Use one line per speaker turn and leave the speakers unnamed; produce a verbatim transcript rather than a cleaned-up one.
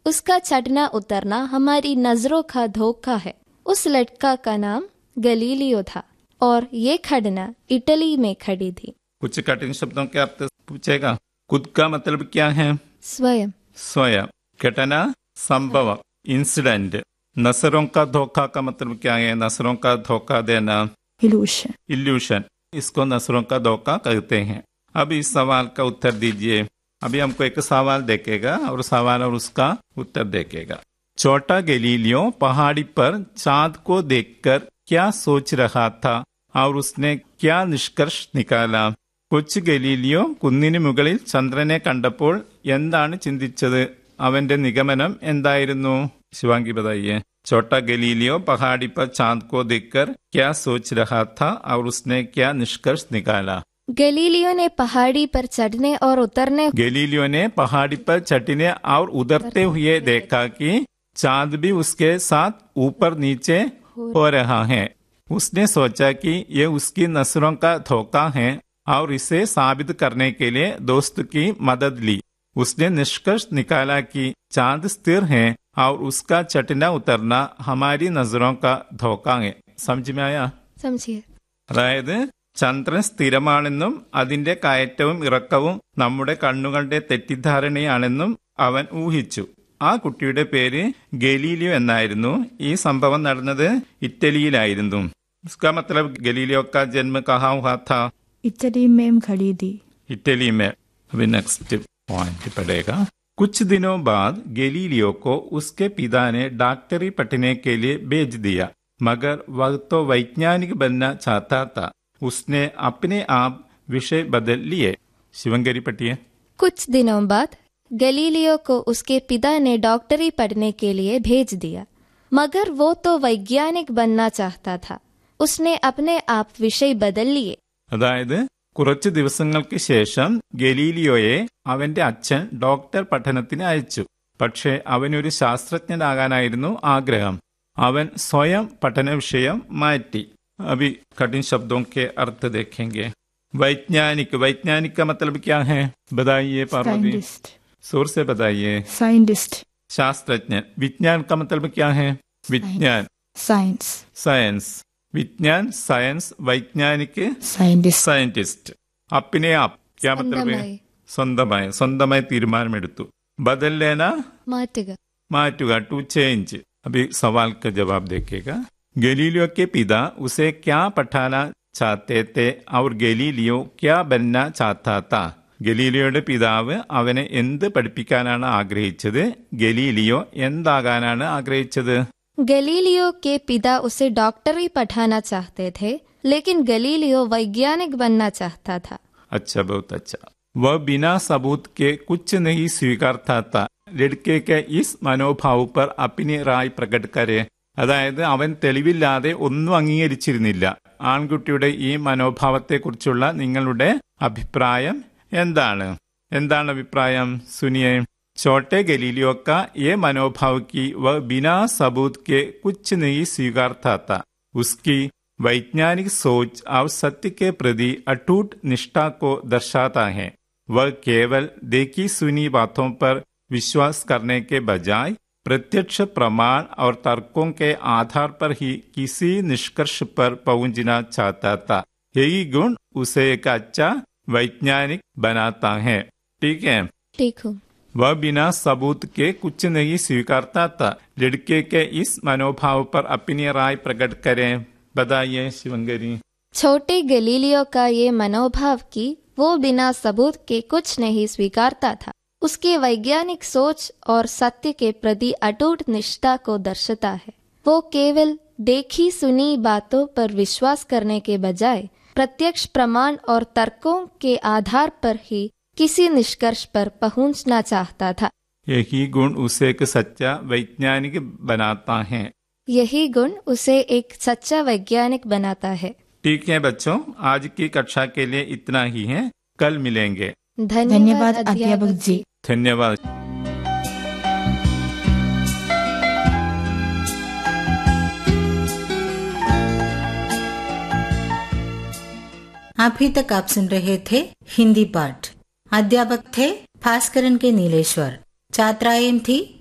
उसका चढ़ना उतरना हमारी नजरों का धोखा है। उस लड़का का नाम गलीलियो था और ये घटना इटली में खड़ी थी।
कुछ कठिन शब्दों के अर्थ पूछेगा। खुद का मतलब क्या है?
स्वयं।
स्वयं। घटना, संभव, इंसिडेंट। नजरों का धोखा का मतलब क्या है? नजरों का धोखा देना,
इल्यूशन।
इल्यूशन, इसको नजरों का धोखा कहते हैं। अब इस सवाल का उत्तर दीजिए। अभी हमको एक सवाल देखेगा और सवाल और उसका उत्तर देखेगा। छोटा गलीलियो पहाड़ी पर चांद को देखकर क्या सोच रहा था और उसने क्या निष्कर्ष निकाला? കൊച്ചു ഗലീലിയോ കുന്നിന് മുകളിൽ ചന്ദ്രനെ കണ്ടപ്പോൾ എന്താണ് ചിന്തിച്ചത്? അവന്റെ നിഗമനം എന്തായിരുന്നു? ശിവാംഗി बताइए। छोटा गलीलियो पहाड़ी पर चांद को देखकर क्या सोच रहा था और उसने क्या निष्कर्ष निकाला?
गलीलियो ने पहाड़ी पर चढ़ने और उतरने
गलीलियो ने पहाड़ी पर चढ़ने और उतरते हुए देखा कि चांद भी उसके साथ ऊपर नीचे हो रहा है। उसने सोचा कि ये उसकी नजरों का धोखा है और इसे साबित करने के लिए दोस्त की मदद ली। उसने निष्कर्ष निकाला कि चांद स्थिर है और उसका चढ़ना उतरना हमारी नजरों का धोखा है। समझ में आया?
समझिए।
അതായത് ചന്ദ്രൻ സ്ഥിരമാണെന്നും അതിന്റെ കയറ്റവും ഇറക്കവും നമ്മുടെ കണ്ണുകളുടെ തെറ്റിദ്ധാരണയാണെന്നും അവൻ ഊഹിച്ചു. ആ കുട്ടിയുടെ പേര് ഗലീലിയോ എന്നായിരുന്നു. ഈ സംഭവം നടന്നത് ഇറ്റലിയിലായിരുന്നു. इसका मतलब गलीलियो का जन्म कहाँ हुआ था?
इटली में खड़ी थी।
इटली में। अभी नेक्स्ट पॉइंट पड़ेगा। कुछ दिनों बाद गलीलियो को उसके पिता ने डॉक्टरी पढ़ने के लिए भेज दिया, मगर वह तो वैज्ञानिक बनना चाहता था। उसने अपने आप विषय बदल लिए। शिवंगरी पढ़िए।
कुछ दिनों बाद गलीलियो को उसके पिता ने डॉक्टरी पढ़ने के लिए भेज दिया, मगर वो तो वैज्ञानिक बनना चाहता था। उसने अपने आप विषय बदल लिए।
അതായത് കുറച്ചു ദിവസങ്ങൾക്ക് ശേഷം ഗലീലിയോയെ അവന്റെ അച്ഛൻ ഡോക്ടർ പഠനത്തിന് അയച്ചു. പക്ഷേ അവനൊരു ശാസ്ത്രജ്ഞനാകാനായിരുന്നു ആഗ്രഹം. അവൻ സ്വയം പഠന വിഷയം മാറ്റി. अभी कठिन शब्दों के अर्थ देखेंगे। वैज्ञानिक, वैज्ञानिक का मतलब क्या है? बताइए पार्वती, जोर से बताइए।
साइंटिस्ट।
शास्त्रज्ञ। विज्ञान का मतलब क्या है? विज्ञान,
साइंस।
साइंस, विज्ञान, साइंस, वैज्ञानिक,
साइंटिस्ट।
साइंटिस्ट। अपने आप क्या मतलब है? സ്വന്തമായി, സ്വന്തമായി തീരുമാനമെടുത്തു. बदल लेना,
മാറ്റുക,
മാറ്റുക, टू चेंज। अभी सवाल का जवाब देखिएगा। गलीलियो के पिता उसे क्या पढ़ाना चाहते थे और गलीलियो क्या बनना चाहता था? ഗലീലിയോയുടെ പിതാവ് അവനെ എന്ത് പഠിപ്പിക്കാനാണ് ആഗ്രഹിച്ചത്? ഗലീലിയോ എന്താകാനാണ് ആഗ്രഹിച്ചത്?
गलीलियो के पिता उसे डॉक्टरी पढ़ाना चाहते थे, लेकिन गलीलियो वैज्ञानिक बनना चाहता था।
अच्छा, बहुत अच्छा। वह बिना सबूत के कुछ नहीं स्वीकारता था। लड़के के इस मनोभाव पर अपनी राय प्रकट करे। അതായത് അവൻ തെളിവില്ലാതെ ഒന്നും അംഗീകരിച്ചിരുന്നില്ല. ആൺകുട്ടിയുടെ ഈ മനോഭാവത്തെക്കുറിച്ചുള്ള നിങ്ങളുടെ അഭിപ്രായം എന്താണ്? എന്താണ് അഭിപ്രായം? സുനിയെ। छोटे गलीलियो का ये मनोभाव कि वह बिना सबूत के कुछ नहीं स्वीकारता था। उसकी वैज्ञानिक सोच और सत्य के प्रति अटूट निष्ठा को दर्शाता है। वह केवल देखी सुनी बातों पर विश्वास करने के बजाय प्रत्यक्ष प्रमाण और तर्कों के आधार पर ही किसी निष्कर्ष पर पहुंचना चाहता था। यही गुण उसे एक अच्छा वैज्ञानिक बनाता है। ठीक है,
ठीक हो।
वह बिना सबूत के कुछ नहीं स्वीकारता था। लड़के के इस मनोभाव पर अपनी राय प्रकट करें। बताइए शिवंगरी।
छोटे गलीलियो का ये मनोभाव कि वो बिना सबूत के कुछ नहीं स्वीकारता था, उसके वैज्ञानिक सोच और सत्य के प्रति अटूट निष्ठा को दर्शाता है। वो केवल देखी सुनी बातों पर विश्वास करने के बजाय प्रत्यक्ष प्रमाण और तर्कों के आधार पर ही किसी निष्कर्ष पर पहुंचना चाहता था।
यही गुण उसे एक सच्चा वैज्ञानिक बनाता है।
यही गुण उसे एक सच्चा वैज्ञानिक बनाता है।
ठीक है बच्चों, आज की कक्षा के लिए इतना ही है। कल मिलेंगे।
धन्यवाद अध्यापक जी।
धन्यवाद।
अभी तक आप सुन रहे थे हिंदी पाठ। अध्यापक थे भास्करन के नीलेश्वर। छात्राएं थी